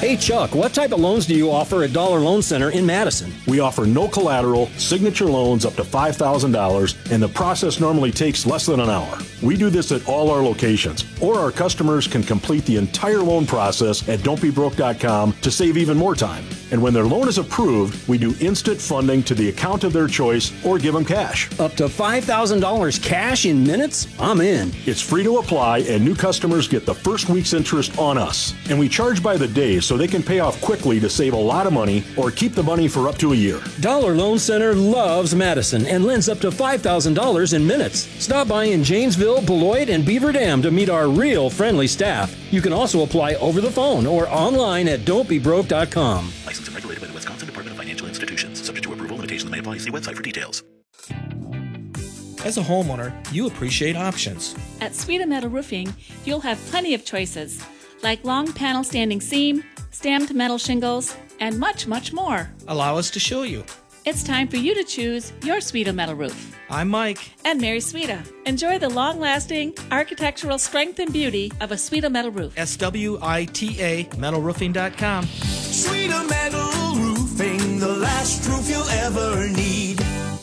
Hey Chuck, what type of loans do you offer at Dollar Loan Center in Madison? We offer no collateral, signature loans up to $5,000, and the process normally takes less than an hour. We do this at all our locations, or our customers can complete the entire loan process at don'tbebroke.com to save even more time. And when their loan is approved, we do instant funding to the account of their choice or give them cash. Up to $5,000 cash in minutes? I'm in. It's free to apply, and new customers get the first week's interest on us. And we charge by the day so they can pay off quickly to save a lot of money or keep the money for up to a year. Dollar Loan Center loves Madison and lends up to $5,000 in minutes. Stop by in Janesville, Beloit, and Beaver Dam to meet our real friendly staff. You can also apply over the phone or online at don'tbebroke.com. Licensed and regulated by the Wisconsin Department of Financial Institutions. Subject to approval, limitations may apply. See website for details. As a homeowner, you appreciate options. At Sweeta Metal Roofing, you'll have plenty of choices, like long panel standing seam, stamped metal shingles, and much, much more. Allow us to show you. It's time for you to choose your Sweeta Metal Roof. I'm Mike. And Mary Sweeta. Enjoy the long-lasting architectural strength and beauty of a Sweeta Metal Roof. SWITA metalroofing.com. Sweeta Metal Roofing, the last roof you'll ever need.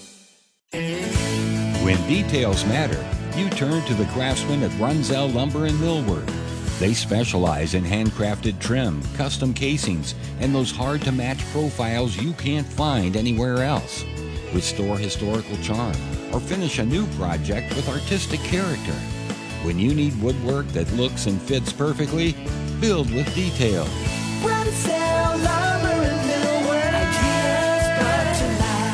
When details matter, you turn to the craftsmen at Brunzell Lumber in Millward. They specialize in handcrafted trim, custom casings, and those hard-to-match profiles you can't find anywhere else. Restore historical charm or finish a new project with artistic character. When you need woodwork that looks and fits perfectly, build with detail. Brunzell Lumber in Millward, ideas brought to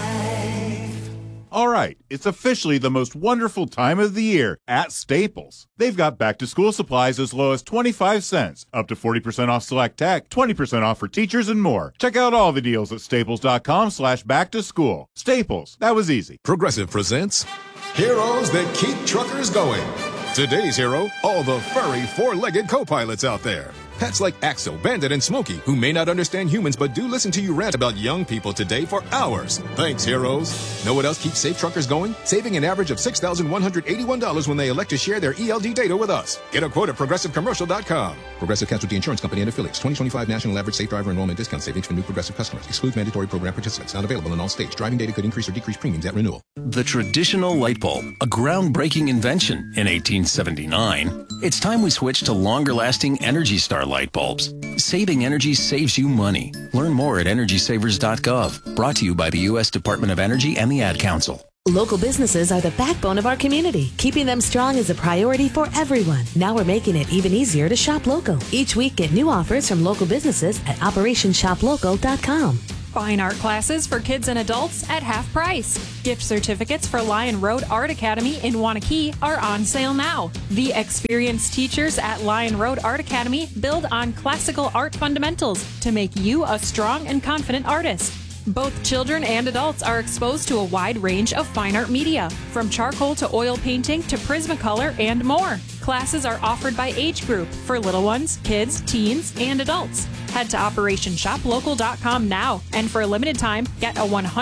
life. All right, it's officially the most wonderful time of the year at Staples. They've got back-to-school supplies as low as 25 cents, up to 40% off select tech, 20% off for teachers, and more. Check out all the deals at staples.com/back-to-school. Staples, that was easy. Progressive presents Heroes That Keep Truckers Going. Today's hero, all the furry four-legged co-pilots out there. Pets like Axel, Bandit, and Smokey, who may not understand humans but do listen to you rant about young people today for hours. Thanks, heroes. Know what else keeps safe truckers going? Saving an average of $6,181 when they elect to share their ELD data with us. Get a quote at ProgressiveCommercial.com. Progressive Casualty Insurance Company and Affiliates. 2025 National Average Safe Driver Enrollment Discount Savings for new Progressive customers. Excludes mandatory program participants. Not available in all states. Driving data could increase or decrease premiums at renewal. The traditional light bulb, a groundbreaking invention in 1879. It's time we switch to longer-lasting Energy Star light bulbs. Saving energy saves you money. Learn more at EnergySavers.gov. Brought to you by the U.S. Department of Energy and the Ad Council. Local businesses are the backbone of our community. Keeping them strong is a priority for everyone. Now we're making it even easier to shop local. Each week, get new offers from local businesses at OperationShopLocal.com. Fine art classes for kids and adults at half price. Gift certificates for Lion Road Art Academy in Waunakee are on sale now. The experienced teachers at Lion Road Art Academy build on classical art fundamentals to make you a strong and confident artist. Both children and adults are exposed to a wide range of fine art media, from charcoal to oil painting to Prismacolor and more. Classes are offered by age group for little ones, kids, teens, and adults. Head to OperationShopLocal.com now, and for a limited time, get a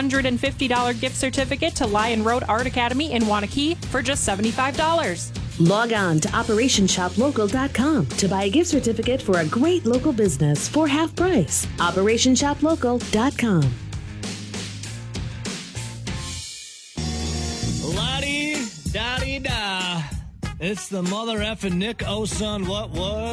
$150 gift certificate to Lion Road Art Academy in Waunakee for just $75. Log on to OperationShopLocal.com to buy a gift certificate for a great local business for half price. OperationShopLocal.com. La-dee-da-dee-da. It's the mother effing Nick Oson. What?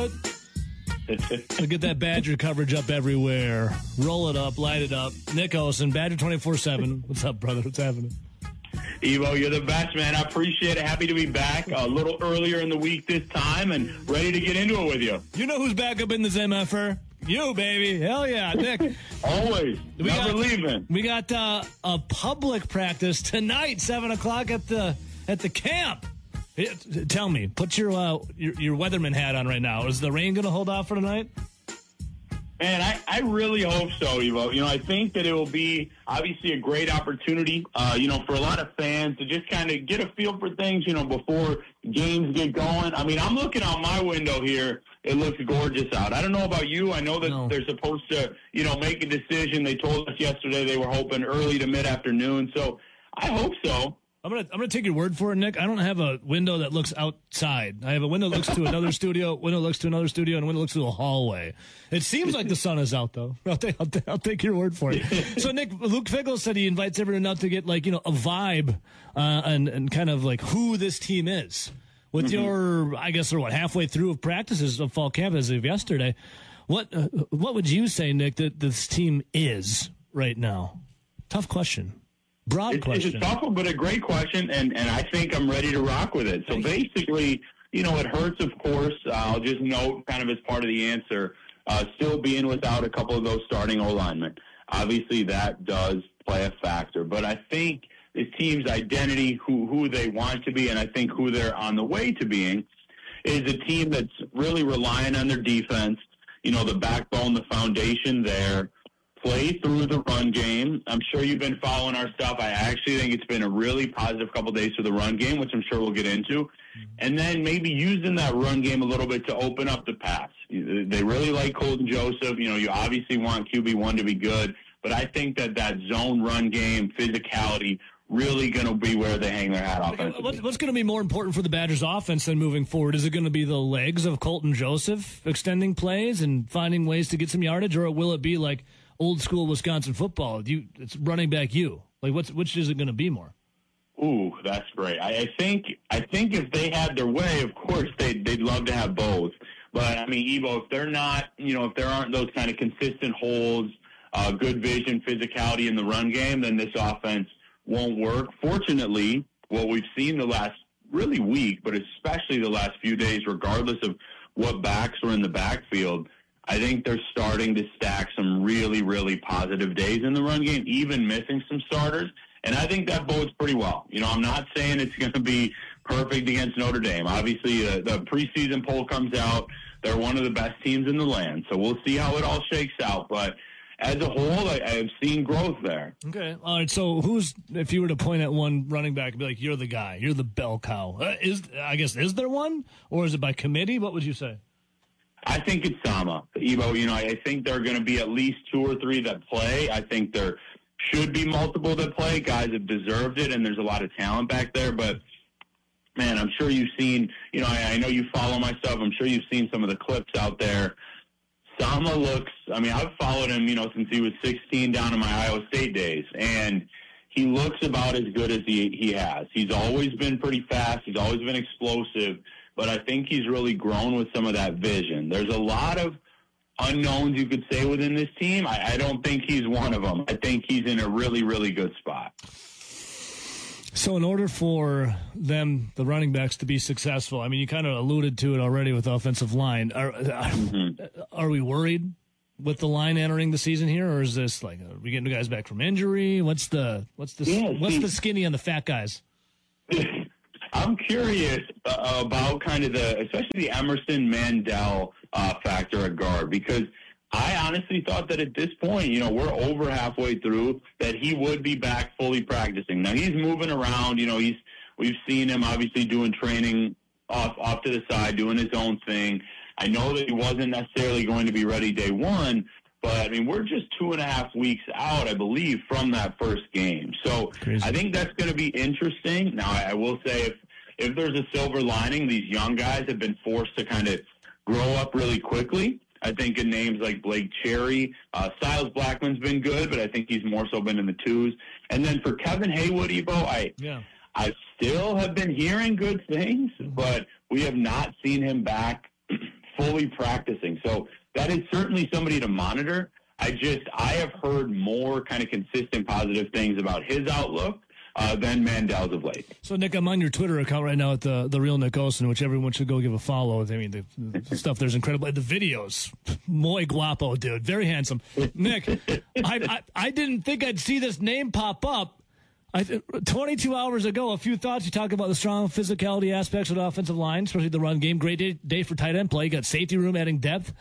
Look at that Badger coverage up everywhere. Roll it up, light it up. Nick Oson, Badger 24/7. What's up, brother? What's happening? Evo, you're the best, man. I appreciate it. Happy to be back a little earlier in the week this time and ready to get into it with you. You know who's back up in this MFR? You, baby. Hell yeah, Nick. Always. Never leaving. We got a public practice tonight, 7 o'clock at the camp. Tell me, put your weatherman hat on right now. Is the rain going to hold off for tonight? Man, I really hope so, Evo. I think that it will be obviously a great opportunity, for a lot of fans to just kind of get a feel for things, before games get going. I mean, I'm looking out my window here. It looks gorgeous out. I don't know about you. I know that they're supposed to, make a decision. They told us yesterday they were hoping early to mid-afternoon. So I hope so. I'm gonna take your word for it, Nick. I don't have a window that looks outside. I have a window that looks to another studio, window that looks to another studio, and a window that looks to a hallway. It seems like the sun is out, though. I'll take your word for it. So, Nick, Luke Fickell said he invites everyone out to get, like, a vibe and kind of like who this team is. With your, I guess, we're halfway through of practices of fall camp as of yesterday. What would you say, Nick, that this team is right now? Tough question. Broad question. It's a tough one, but a great question, and I think I'm ready to rock with it. So basically, it hurts, of course. I'll just note kind of as part of the answer, still being without a couple of those starting O-linemen. Obviously, that does play a factor. But I think this team's identity, who they want to be, and I think who they're on the way to being, is a team that's really relying on their defense, the backbone, the foundation there. Play through the run game. I'm sure you've been following our stuff. I actually think it's been a really positive couple days for the run game, which I'm sure we'll get into. And then maybe using that run game a little bit to open up the pass. They really like Colton Joseph. You obviously want QB1 to be good, but I think that zone run game, physicality, really going to be where they hang their hat offensively. What's going to be more important for the Badgers offense than moving forward? Is it going to be the legs of Colton Joseph extending plays and finding ways to get some yardage, or will it be like old school Wisconsin football? It's running back you. Like, which is it going to be more? Ooh, that's great. I think if they had their way, of course they'd love to have both. But I mean, Evo, if they're not, if there aren't those kind of consistent holds, good vision, physicality in the run game, then this offense won't work. Fortunately, what we've seen the last really week, but especially the last few days, regardless of what backs were in the backfield, I think they're starting to stack some really, really positive days in the run game, even missing some starters. And I think that bodes pretty well. I'm not saying it's going to be perfect against Notre Dame. Obviously, the preseason poll comes out. They're one of the best teams in the land. So we'll see how it all shakes out. But as a whole, I've seen growth there. Okay. All right. So if you were to point at one running back and be like, you're the guy, you're the bell cow, is there one? Or is it by committee? What would you say? I think it's Sama. Evo, I think there are going to be at least 2 or 3 that play. I think there should be multiple that play. Guys have deserved it, and there's a lot of talent back there. But, man, I'm sure you've seen, I know you follow my stuff. I'm sure you've seen some of the clips out there. Sama looks, I've followed him, since he was 16 down in my Iowa State days. And he looks about as good as he has. He's always been pretty fast. He's always been explosive. But I think he's really grown with some of that vision. There's a lot of unknowns, you could say, within this team. I don't think he's one of them. I think he's in a really, really good spot. So in order for them, the running backs, to be successful, you kind of alluded to it already with the offensive line. Are we worried with the line entering the season here, or is this like, are we getting guys back from injury? What's the skinny on the fat guys? I'm curious about kind of especially the Emerson Mandel factor at guard, because I honestly thought that at this point, we're over halfway through, that he would be back fully practicing. Now he's moving around, we've seen him obviously doing training off to the side, doing his own thing. I know that he wasn't necessarily going to be ready day one, but we're just 2.5 weeks out, I believe, from that first game. So crazy. I think that's going to be interesting. Now, I will say if there's a silver lining, these young guys have been forced to kind of grow up really quickly. I think in names like Blake Cherry, Silas Blackman's been good, but I think he's more so been in the twos. And then for Kevin Haywood, Evo, I still have been hearing good things, but we have not seen him back fully practicing. So that is certainly somebody to monitor. I have heard more kind of consistent positive things about his outlook than Mandel's of late. So, Nick, I'm on your Twitter account right now at the Real Nick Olson, which everyone should go give a follow. The stuff there's incredible. The videos, muy guapo, dude, very handsome. Nick, I didn't think I'd see this name pop up. 22 hours ago, a few thoughts. You talk about the strong physicality aspects of the offensive line, especially the run game. Great day for tight end play. You got safety room, adding depth.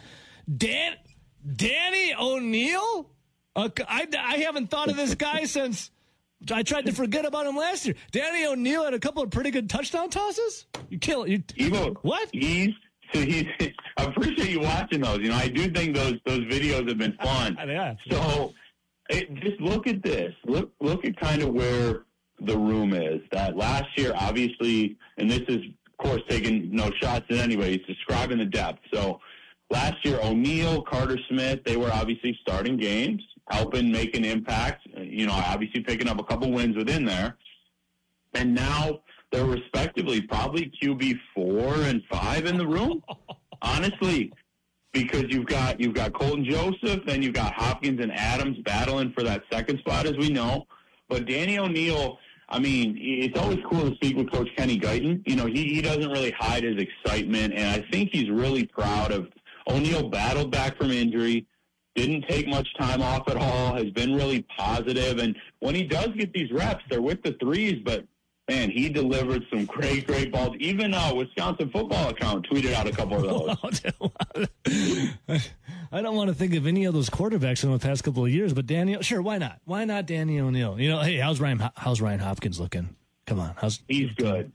Danny O'Neal? I haven't thought of this guy since I tried to forget about him last year. Danny O'Neal had a couple of pretty good touchdown tosses. Evo, what? I appreciate you watching those. I do think those videos have been fun. Yeah. So just look at this. Look at kind of where the room is. That last year, obviously, and this is, of course, taking no shots at anybody, he's describing the depth. So last year, O'Neal, Carter Smith, they were obviously starting games, helping make an impact, obviously picking up a couple wins within there. And now they're respectively probably QB 4 and 5 in the room, honestly, because you've got Colton Joseph and you've got Hopkins and Adams battling for that second spot, as we know. But Danny O'Neal, I mean, it's always cool to speak with Coach Kenny Guyton. He doesn't really hide his excitement, and I think he's really proud of O'Neal. Battled back from injury, didn't take much time off at all, has been really positive, and when he does get these reps, they're with the threes, but man, he delivered some great balls. Even Wisconsin Football Account tweeted out a couple of those. I don't want to think of any of those quarterbacks in the past couple of years, but sure, why not? Why not Danny O'Neal? Hey, how's Ryan Hopkins looking? Come on, he's good.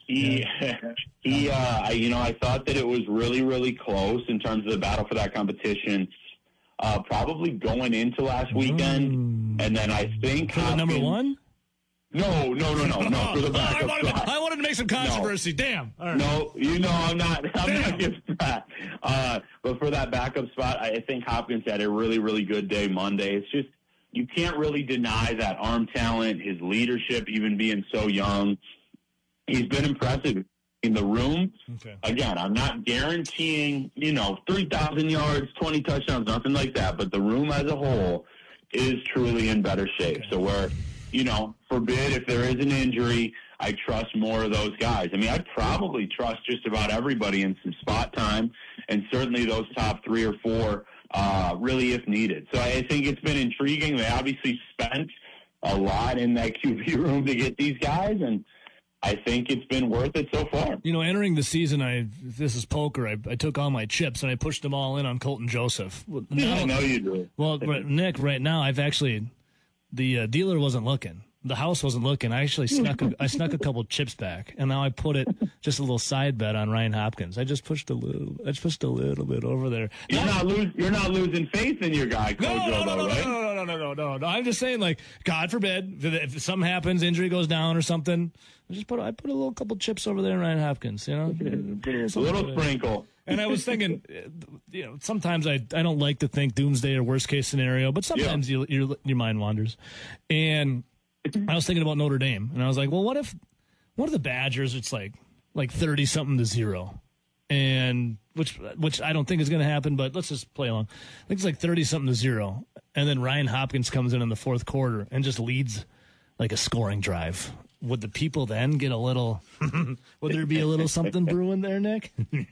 I thought that it was really, really close in terms of the battle for that competition. Probably going into last weekend, and then I think for the number one. No, for the backup spot. I wanted to make some controversy. No. Damn. All right. No, I'm not against that. But for that backup spot, I think Hopkins had a really, really good day Monday. It's just, you can't really deny that arm talent, his leadership, even being so young. He's been impressive in the room. Okay. Again, I'm not guaranteeing, 3,000 yards, 20 touchdowns, nothing like that. But the room as a whole is truly in better shape. Okay. So we're, forbid if there is an injury, I trust more of those guys. I mean, I'd probably trust just about everybody in some spot time, and certainly those top 3 or 4, really if needed. So I think it's been intriguing. They obviously spent a lot in that QB room to get these guys, and I think it's been worth it so far. Entering the season, this is poker. I took all my chips and I pushed them all in on Colton Joseph. I know you do. Well, Nick, right now I've actually, the dealer wasn't looking. The house wasn't looking. I actually snuck a couple chips back, and now I put it just a little side bet on Ryan Hopkins. I just pushed a little bit over there. You're not losing faith in your guy, Kojo, right? No. I'm just saying, like, God forbid if something happens, injury goes down or something. I put a little couple chips over there in Ryan Hopkins. A little sprinkle. And I was thinking, sometimes I don't like to think doomsday or worst case scenario, but sometimes your mind wanders. And I was thinking about Notre Dame, and I was like, well, what if the Badgers, it's like 30-something to 0, and which I don't think is going to happen, but let's just play along. I think it's like 30-something to 0, and then Ryan Hopkins comes in the fourth quarter and just leads like a scoring drive. Would the people then get a little? Would there be a little something brewing there, Nick?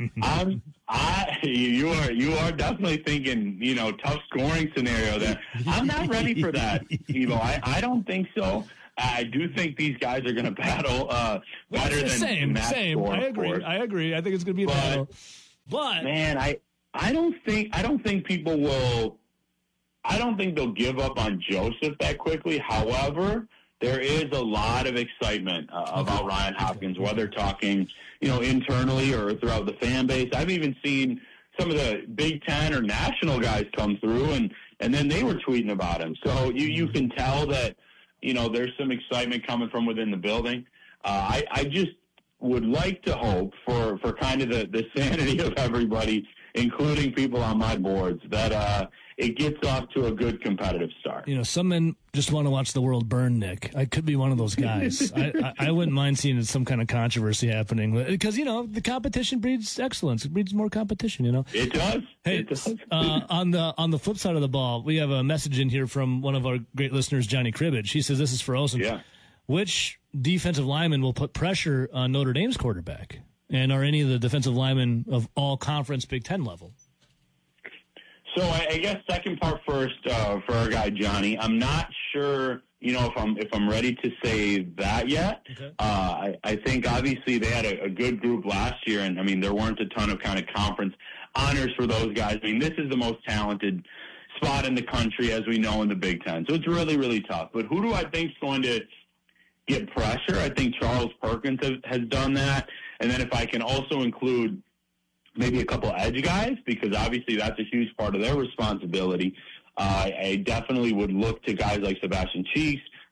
You are definitely thinking, tough scoring scenario there. I'm not ready for that, Evo. I don't think so. I do think these guys are going to battle better than same. Score, I agree. I think it's going to be a battle. But man, I don't think people will. I don't think they'll give up on Joseph that quickly. However, there is a lot of excitement about Ryan Hopkins, whether talking, internally or throughout the fan base. I've even seen some of the Big Ten or national guys come through, and then they were tweeting about him. So you can tell that, there's some excitement coming from within the building. I just would like to hope for kind of the sanity of everybody, including people on my boards, that it gets off to a good competitive start. Some men just want to watch the world burn, Nick. I could be one of those guys. I wouldn't mind seeing some kind of controversy happening because, the competition breeds excellence. It breeds more competition, It does. Hey, it does. on the flip side of the ball, we have a message in here from one of our great listeners, Johnny Cribbage. He says, this is for Olsen. Yeah. Which defensive lineman will put pressure on Notre Dame's quarterback? And are any of the defensive linemen of all conference Big Ten level? So I guess second part first for our guy Johnny. I'm not sure, if I'm ready to say that yet. Okay. I think obviously they had a good group last year, and I mean there weren't a ton of kind of conference honors for those guys. I mean this is the most talented spot in the country, as we know, in the Big Ten. So it's really, really tough. But who do I think is going to get pressure? I think Charles Perkins has done that, and then if I can also include maybe a couple edge guys, because obviously that's a huge part of their responsibility. I definitely would look to guys like Sebastian Cheeks,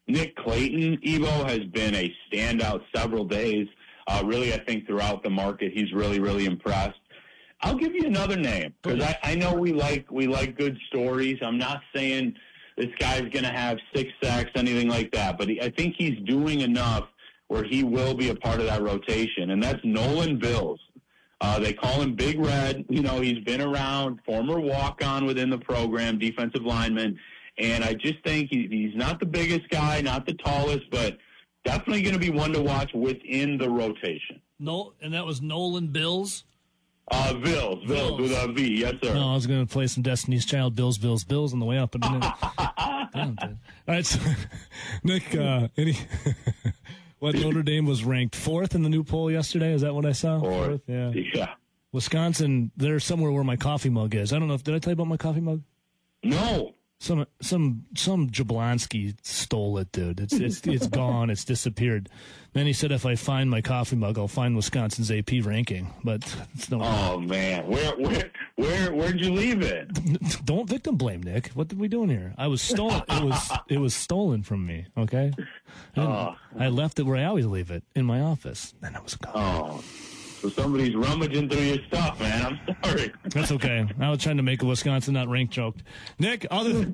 Nick Clayton, Evo, has been a standout several days. Really, I think throughout the market, he's really, really impressed. I'll give you another name because I know we like good stories. I'm not saying this guy's going to have 6 sacks, anything like that, but I think he's doing enough where he will be a part of that rotation, and that's Nolan Bills. They call him Big Red. You know, he's been around, former walk-on within the program, defensive lineman, and I just think he's not the biggest guy, not the tallest, but definitely going to be one to watch within the rotation. No, and that was Nolan Bills? Bills with a V, yes, sir. No, I was going to play some Destiny's Child, Bills on the way up. But all right, so, Nick, what Notre Dame was ranked 4th in the new poll yesterday? Is that what I saw? 4th, yeah. Wisconsin, they're somewhere where my coffee mug is. I don't know did I tell you about my coffee mug? No. Some Jablonski stole it, dude. It's gone. It's disappeared. Then he said if I find my coffee mug, I'll find Wisconsin's AP ranking. But it's no. Oh man, where'd you leave it? Don't victim blame, Nick. What are we doing here? I was stolen. It was stolen from me. Okay. I left it where I always leave it, in my office, and it was gone. Oh. So somebody's rummaging through your stuff, man. I'm sorry. That's okay. I was trying to make a Wisconsin not ranked joke. Nick, other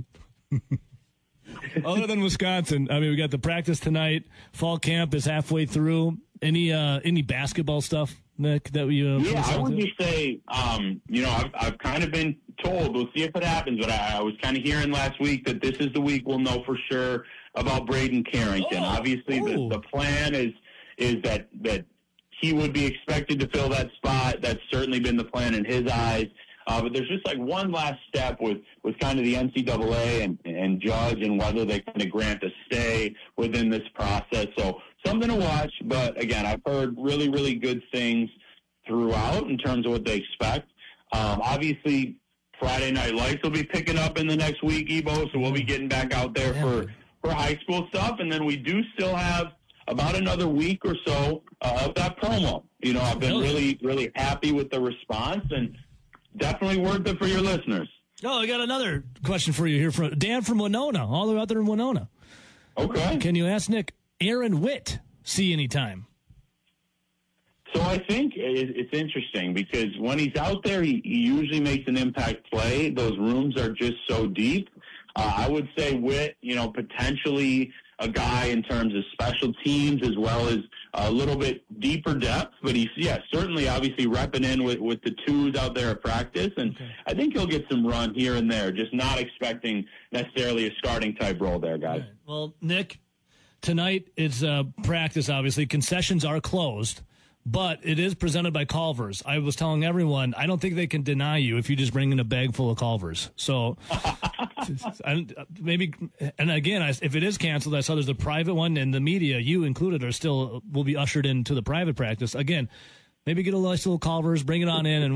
than Wisconsin, I mean, we got the practice tonight. Fall camp is halfway through. Any basketball stuff, Nick, that you? I would just say, I've kind of been told. We'll see if it happens. But I was kind of hearing last week that this is the week we'll know for sure about Braden Carrington. Obviously, the plan is that he would be expected to fill that spot. That's certainly been the plan in his eyes. But there's just like one last step with kind of the NCAA and judge and whether they kind of grant a stay within this process. So something to watch. But again, I've heard really, really good things throughout in terms of what they expect. Obviously, Friday Night Lights will be picking up in the next week, Ebo. So we'll be getting back out there for high school stuff. And then we do still have about another week or so of that promo. You know, I've been really, really happy with the response and definitely worth it for your listeners. Oh, I got another question for you here from Dan from Winona, all the way out there in Winona. Okay. Can you ask Nick, Aaron Witt, see any time? So I think it's interesting because when he's out there, he usually makes an impact play. Those rooms are just so deep. I would say Witt, potentially a guy in terms of special teams as well as a little bit deeper depth. But he's, certainly obviously repping in with the twos out there at practice. And I think he'll get some run here and there, just not expecting necessarily a starting type role there, guys. Right. Well, Nick, tonight it's practice, obviously. Concessions are closed, but it is presented by Culver's. I was telling everyone, I don't think they can deny you if you just bring in a bag full of Culver's. So maybe, and again, if it is canceled, I saw there's a private one, and the media, you included, will be ushered into the private practice. Again, maybe get a nice little Culver's, bring it on in, and